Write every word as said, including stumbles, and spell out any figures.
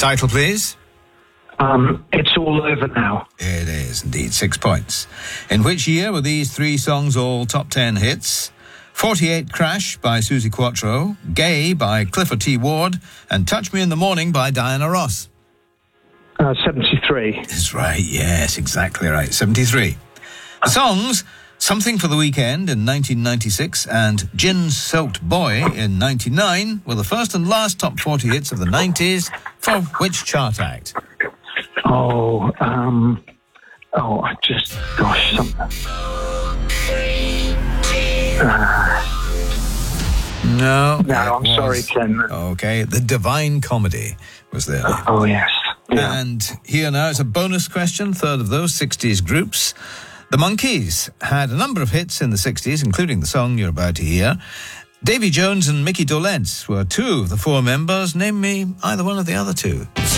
Title, please. Um, It's All Over Now. It is indeed. Six points. In which year were these three songs all top ten hits? forty-eight Crash by Suzi Quatro, Gay by Clifford T. Ward, and Touch Me in the Morning by Diana Ross. Uh, seventy-three. That's right, yes, exactly right. seventy-three. The songs Something for the Weekend in nineteen ninety-six and Gin Soaked Boy in ninety-nine were the first and last top forty hits of the nineties for which chart act? Oh, um, oh, I just, gosh, something. Uh, No. no, I'm was, sorry, Ken. Okay, The Divine Comedy was there. Oh, yes. Yeah. And here now is a bonus question, third of those sixties groups. The Monkees had a number of hits in the sixties, including the song you're about to hear. Davy Jones and Mickey Dolenz were two of the four members. Name me either one of the other two.